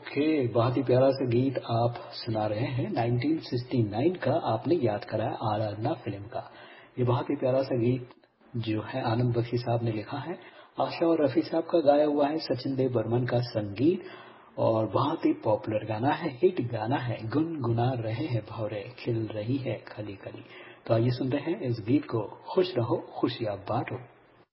Okay, बहुत ही प्यारा सा गीत आप सुना रहे हैं 1969 का, आपने याद कराया आराधना फिल्म का। ये बहुत ही प्यारा सा गीत जो है आनंद बख्शी साहब ने लिखा है, आशा और रफी साहब का गाया हुआ है, सचिन देव बर्मन का संगीत, और बहुत ही पॉपुलर गाना है, हिट गाना है, गुनगुना रहे हैं भौरे खिल रही है कली कली। तो आइए सुनते हैं इस गीत को, खुश रहो खुशियां बांटो।